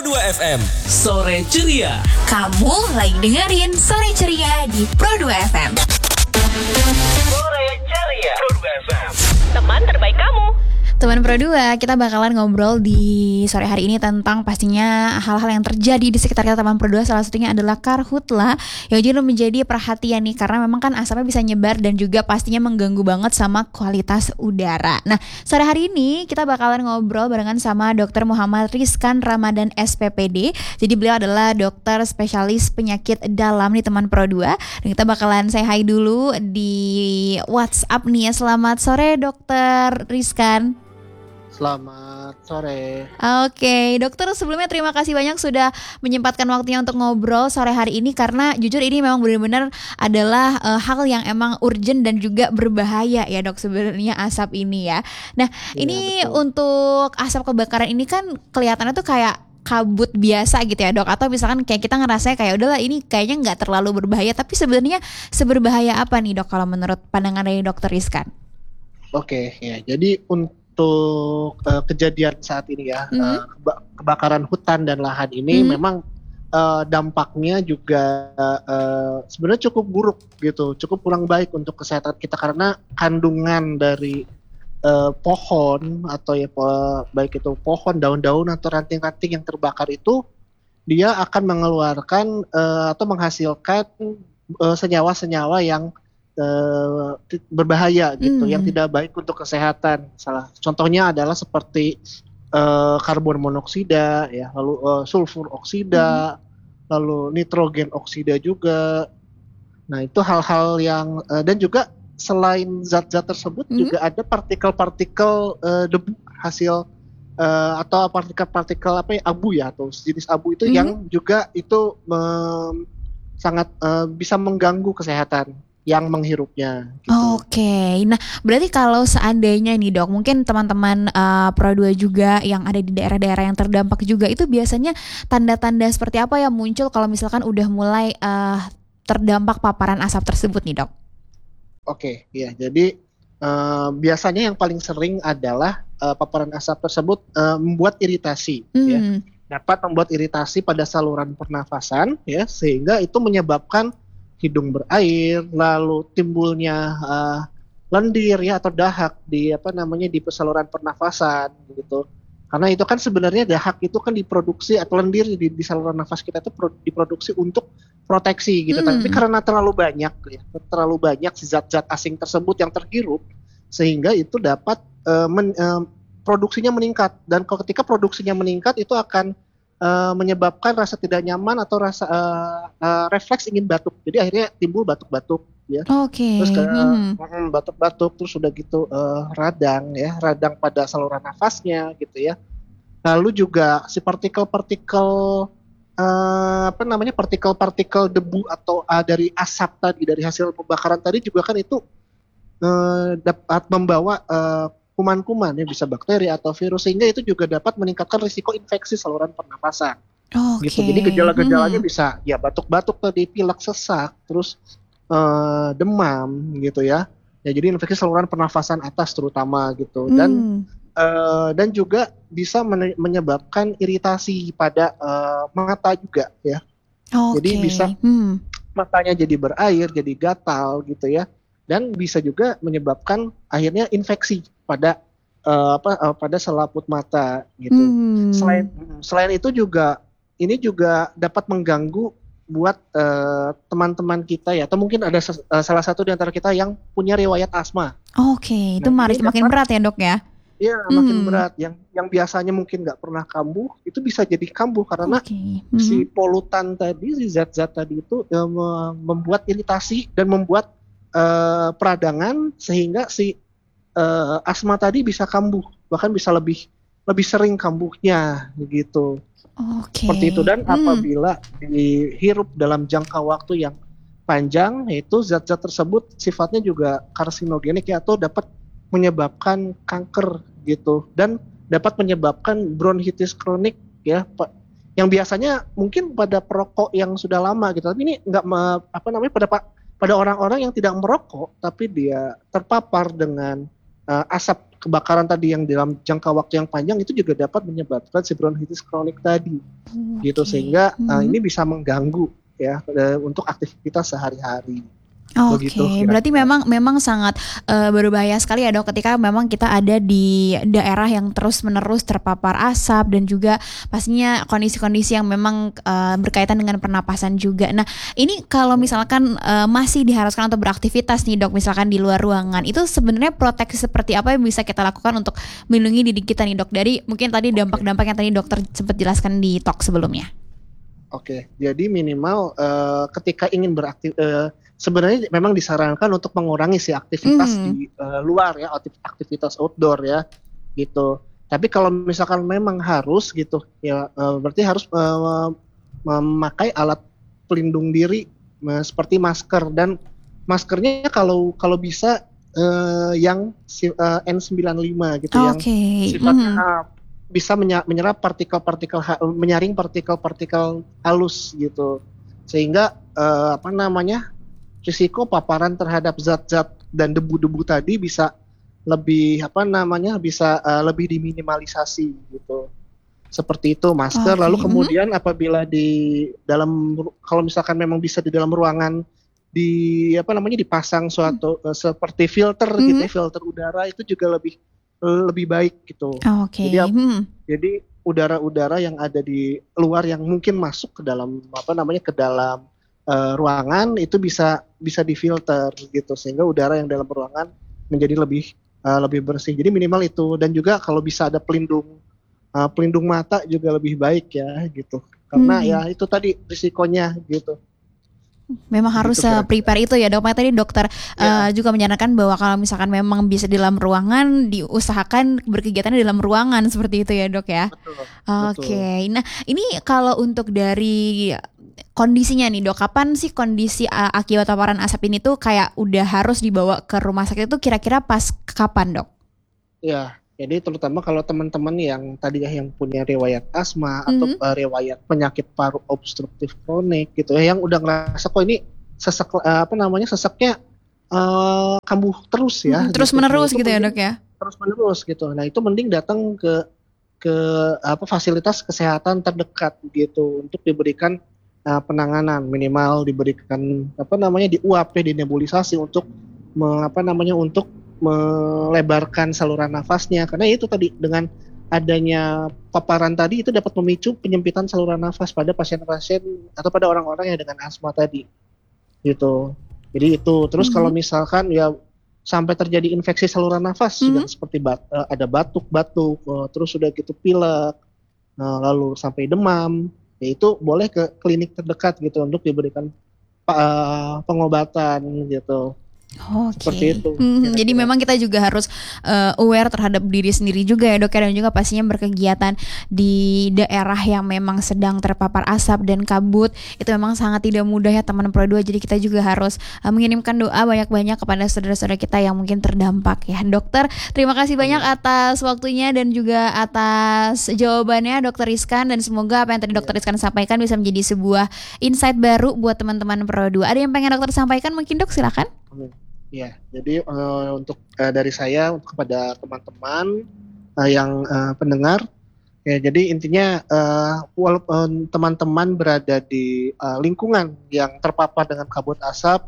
Pro2 FM. Sore Ceria. Kamu lagi dengerin Sore Ceria di Pro2 FM. Sore Ceria Pro2 FM. Teman terbaik kamu. Teman Pro2, kita bakalan ngobrol di sore hari ini tentang pastinya hal-hal yang terjadi di sekitar kita teman Pro2. Salah satunya adalah karhutla yang juga menjadi perhatian nih, karena memang kan asapnya bisa nyebar dan juga pastinya mengganggu banget sama kualitas udara. Nah, sore hari ini kita bakalan ngobrol barengan sama Dr. Muhammad Rizkan Ramadan SPPD. Jadi beliau adalah dokter spesialis penyakit dalam nih teman Pro2. Dan kita bakalan say hi dulu di WhatsApp nih ya. Selamat sore Dokter Rizkan. Selamat sore. Oke, dokter, sebelumnya terima kasih banyak sudah menyempatkan waktunya untuk ngobrol sore hari ini, karena jujur ini memang benar-benar adalah hal yang emang urgent dan juga berbahaya ya dok sebenarnya asap ini ya. Nah ini betul. Untuk asap kebakaran ini kan kelihatannya tuh kayak kabut biasa gitu ya dok, atau misalkan kayak kita ngerasa kayak udahlah ini kayaknya nggak terlalu berbahaya, tapi sebenarnya seberbahaya apa nih dok kalau menurut pandangan dari dokter Rizkan? Oke, ya. Jadi untuk kejadian saat ini ya, kebakaran hutan dan lahan ini memang dampaknya juga sebenarnya cukup buruk gitu, cukup kurang baik untuk kesehatan kita, karena kandungan dari pohon atau ya baik itu pohon, daun-daun atau ranting-ranting yang terbakar itu, dia akan mengeluarkan atau menghasilkan senyawa-senyawa yang berbahaya gitu, yang tidak baik untuk kesehatan. Salah contohnya adalah seperti karbon monoksida ya, lalu sulfur oksida, lalu nitrogen oksida juga. Nah, itu hal-hal yang dan juga selain zat-zat tersebut juga ada partikel-partikel debu hasil atau partikel-partikel abu ya, atau jenis abu itu yang juga itu sangat bisa mengganggu kesehatan yang menghirupnya gitu. Oke. Nah berarti kalau seandainya nih dok, mungkin teman-teman Pro2 juga yang ada di daerah-daerah yang terdampak juga, itu biasanya tanda-tanda seperti apa yang muncul kalau misalkan udah mulai terdampak paparan asap tersebut nih dok? Oke, ya. Jadi biasanya yang paling sering adalah paparan asap tersebut membuat iritasi ya. Dapat membuat iritasi pada saluran pernafasan ya, sehingga itu menyebabkan hidung berair, lalu timbulnya lendir ya atau dahak di di saluran pernafasan gitu. Karena itu kan sebenarnya dahak itu kan diproduksi, atau lendir di saluran nafas kita itu diproduksi untuk proteksi gitu. Tapi karena terlalu banyak zat-zat asing tersebut yang terhirup, sehingga itu dapat produksinya meningkat, dan ketika produksinya meningkat itu akan menyebabkan rasa tidak nyaman atau rasa refleks ingin batuk. Jadi akhirnya timbul batuk-batuk ya. Oke. Terus batuk-batuk, terus udah gitu radang pada saluran nafasnya gitu ya. Lalu juga si partikel-partikel partikel-partikel debu atau dari asap tadi, dari hasil pembakaran tadi juga kan itu dapat membawa kuman-kuman ya, bisa bakteri atau virus, sehingga itu juga dapat meningkatkan risiko infeksi saluran pernapasan. Gitu. Jadi gejala-gejalanya bisa ya batuk-batuk tadi, pilek, sesak, terus demam gitu ya. Ya jadi infeksi saluran pernafasan atas terutama gitu. Dan juga bisa menyebabkan iritasi pada mata juga ya. Jadi bisa matanya jadi berair, jadi gatal gitu ya. Dan bisa juga menyebabkan akhirnya infeksi pada pada selaput mata gitu. Selain itu juga ini juga dapat mengganggu buat teman-teman kita ya, atau mungkin ada salah satu di antara kita yang punya riwayat asma. Oke, itu makin berat ya dok ya? Iya, makin berat. Yang biasanya mungkin nggak pernah kambuh, itu bisa jadi kambuh karena si polutan tadi, si zat-zat tadi itu membuat iritasi dan membuat peradangan, sehingga si asma tadi bisa kambuh, bahkan bisa lebih sering kambuhnya gitu. Seperti itu. Dan apabila dihirup dalam jangka waktu yang panjang, itu zat-zat tersebut sifatnya juga karsinogenik ya, atau dapat menyebabkan kanker gitu, dan dapat menyebabkan bronkitis kronik ya, yang biasanya mungkin pada perokok yang sudah lama gitu. Tapi ini nggak pada orang-orang yang tidak merokok tapi dia terpapar dengan asap kebakaran tadi yang dalam jangka waktu yang panjang itu juga dapat menyebabkan si bronkitis kronik tadi, gitu. Sehingga ini bisa mengganggu ya untuk aktivitas sehari-hari. Oke, Begitu, berarti kira-kira. memang sangat berbahaya sekali ya dok ketika memang kita ada di daerah yang terus-menerus terpapar asap dan juga pastinya kondisi-kondisi yang memang berkaitan dengan pernapasan juga. Nah, ini kalau misalkan masih diharuskan untuk beraktivitas nih dok, misalkan di luar ruangan, itu sebenarnya proteksi seperti apa yang bisa kita lakukan untuk melindungi diri kita nih dok dari mungkin tadi dampak-dampak yang tadi dokter sempat jelaskan di talk sebelumnya? Oke, jadi minimal ketika ingin sebenarnya memang disarankan untuk mengurangi si aktivitas di luar ya, aktivitas outdoor ya, gitu. Tapi kalau misalkan memang harus gitu, ya berarti harus memakai alat pelindung diri seperti masker, dan maskernya kalau bisa yang N95 gitu, yang sifatnya bisa menyerap menyaring partikel-partikel halus gitu, sehingga risiko paparan terhadap zat-zat dan debu-debu tadi bisa lebih lebih diminimalisasi gitu. Seperti itu masker. Lalu kemudian apabila kalau misalkan memang bisa di dalam ruangan dipasang suatu seperti filter gitu ya, filter udara itu juga lebih baik gitu. Jadi udara-udara yang ada di luar yang mungkin masuk ke dalam ruangan itu bisa difilter gitu, sehingga udara yang dalam ruangan menjadi lebih bersih. Jadi minimal itu, dan juga kalau bisa ada pelindung mata juga lebih baik ya gitu. Karena ya itu tadi risikonya gitu. Memang harus prepare itu ya dok. Makanya tadi dokter juga menyarankan bahwa kalau misalkan memang bisa di dalam ruangan, diusahakan berkegiatan di dalam ruangan seperti itu ya dok ya. Oke. Nah ini kalau untuk dari kondisinya nih dok, kapan sih kondisi akibat paparan asap ini tuh kayak udah harus dibawa ke rumah sakit itu kira-kira pas kapan dok? Ya, jadi terutama kalau teman-teman yang tadi yang punya riwayat asma atau riwayat penyakit paru obstruktif kronik gitu ya, yang udah ngerasa kok ini seseknya kambuh terus ya, terus menerus gitu ya dok ya? Terus menerus gitu. Nah itu mending datang ke fasilitas kesehatan terdekat gitu untuk diberikan penanganan, minimal diberikan di UAP, dinebulisasi untuk untuk melebarkan saluran nafasnya, karena itu tadi dengan adanya paparan tadi itu dapat memicu penyempitan saluran nafas pada pasien-pasien atau pada orang-orang yang dengan asma tadi gitu. Jadi itu terus kalau misalkan ya sampai terjadi infeksi saluran nafas sudah seperti ada batuk-batuk, terus sudah gitu pilek, lalu sampai demam, ya itu boleh ke klinik terdekat gitu untuk diberikan pengobatan gitu. Seperti itu. Jadi memang kita juga harus aware terhadap diri sendiri juga ya dok ya, dan juga pastinya berkegiatan di daerah yang memang sedang terpapar asap dan kabut itu memang sangat tidak mudah ya teman Pro 2. Jadi kita juga harus mengirimkan doa banyak-banyak kepada saudara-saudara kita yang mungkin terdampak ya. Dokter, terima kasih banyak atas waktunya dan juga atas jawabannya Dokter Rizkan, dan semoga apa yang tadi Dokter Rizkan sampaikan bisa menjadi sebuah insight baru buat teman-teman Pro 2. Ada yang pengen dokter sampaikan mungkin dok, silakan. Ya, jadi untuk dari saya untuk kepada teman-teman yang pendengar, ya jadi intinya walaupun teman-teman berada di lingkungan yang terpapar dengan kabut asap,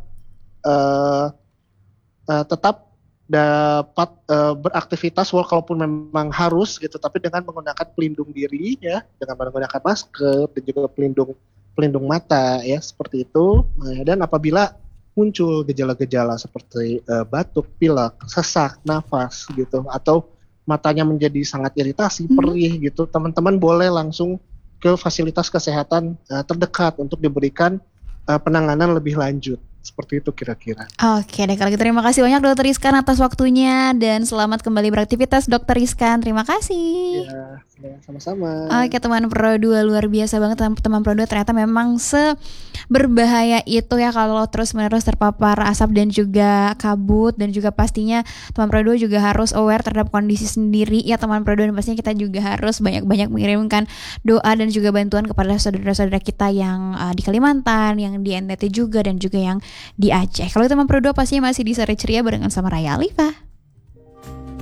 tetap dapat beraktivitas walaupun memang harus gitu, tapi dengan menggunakan pelindung diri ya, dengan menggunakan masker dan juga pelindung mata ya, seperti itu. Dan apabila muncul gejala-gejala seperti batuk, pilek, sesak nafas gitu, atau matanya menjadi sangat iritasi, perih gitu, teman-teman boleh langsung ke fasilitas kesehatan terdekat untuk diberikan penanganan lebih lanjut. Seperti itu kira-kira. Oke deh, kalau gitu terima kasih banyak Dokter Rizkan atas waktunya, dan selamat kembali beraktivitas Dokter Rizkan. Terima kasih. Ya, sama-sama. Oke teman Pro 2, luar biasa banget teman Pro 2, ternyata memang berbahaya itu ya kalau terus-menerus terpapar asap dan juga kabut, dan juga pastinya teman Pro 2 juga harus aware terhadap kondisi sendiri ya teman Pro 2, dan pastinya kita juga harus banyak-banyak mengirimkan doa dan juga bantuan kepada saudara-saudara kita yang di Kalimantan, yang di NTT juga, dan juga yang di Aceh. Kalau teman Pro 2 pastinya masih di Sore Ceria barengan sama Raya Alifah.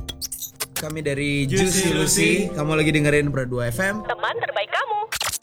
Kami dari Juicy Lucy. Kamu lagi dengerin Pro 2 FM. Teman terbaik